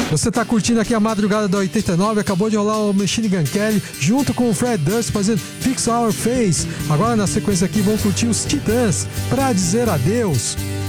Você tá curtindo aqui a madrugada da 89, acabou de rolar o Machine Gun Kelly junto com o Fred Durst fazendo Fix Our Face. Agora na sequência aqui vão curtir os Titãs, Pra Dizer Adeus.